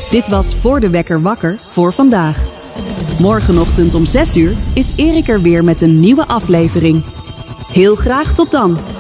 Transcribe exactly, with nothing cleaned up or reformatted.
Dit was Voor de Wekker Wakker voor vandaag. Morgenochtend om zes uur is Erik er weer met een nieuwe aflevering. Heel graag tot dan!